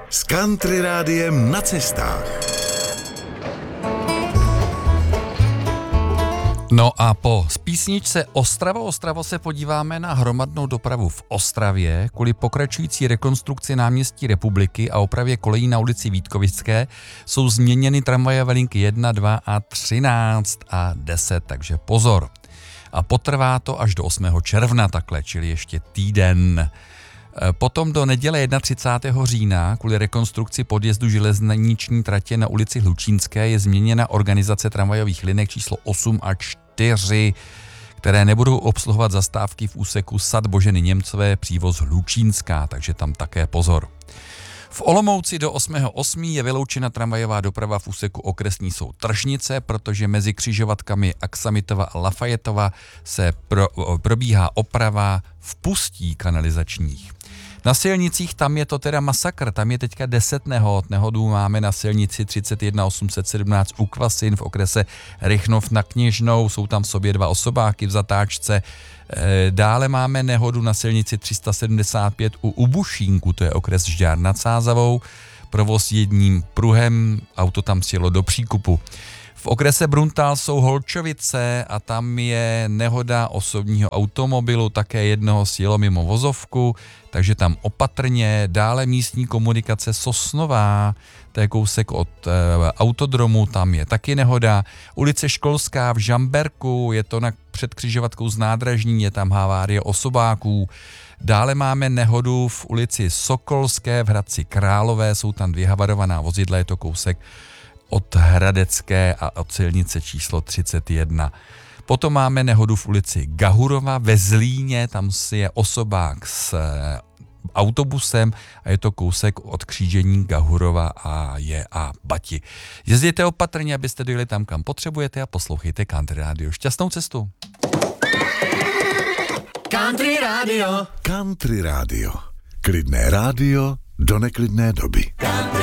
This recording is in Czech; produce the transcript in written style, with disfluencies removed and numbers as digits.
s Country Rádiem na cestách. No a po písničce Ostravo se podíváme na hromadnou dopravu v Ostravě. Kvůli pokračující rekonstrukci náměstí Republiky a opravě kolejí na ulici Vítkovické jsou změněny tramvajové linky 1, 2 a 13 a 10, takže pozor. A potrvá to až do 8. června takhle, čili ještě týden. Potom do neděle 31. října kvůli rekonstrukci podjezdu železniční tratě na ulici Hlučínské je změněna organizace tramvajových linek číslo 8 a 4, které nebudou obsluhovat zastávky v úseku Sad Boženy Němcové, přívoz Hlučínská, takže tam také pozor. V Olomouci do 8.8. je vyloučena tramvajová doprava v úseku okresní soud Tržnice, protože mezi křižovatkami Aksamitova a Lafayetova se probíhá oprava vpustí kanalizačních. Na silnicích tam je to teda masakr, tam je teďka 10 nehod. Nehodů máme na silnici 31 817 u Kvasin v okrese Rychnov nad Kněžnou, jsou tam v sobě 2 osobáky v zatáčce. Dále máme nehodu na silnici 375 u Ubušínku, to je okres Žďár nad Sázavou. Provoz jedním pruhem, auto tam sjelo do příkupu. V okrese Bruntál jsou Holčovice a tam je nehoda osobního automobilu, také jednoho sjelo mimo vozovku, takže tam opatrně. Dále místní komunikace Sosnová, to je kousek od autodromu, tam je taky nehoda. Ulice Školská v Žamberku, je to před křižovatkou z nádražní, je tam havárie osobáků. Dále máme nehodu v ulici Sokolské v Hradci Králové, jsou tam 2 havarovaná vozidla, je to kousek od Hradecké a od silnice číslo 31. Potom máme nehodu v ulici Gahurova ve Zlíně, tam si je osobák s autobusem a je to kousek od křížení Gahurova a Bati. Jezděte opatrně, abyste dojeli tam, kam potřebujete a poslouchejte Country Radio. Šťastnou cestu! Country Radio. Country Radio. Klidné rádio do neklidné doby.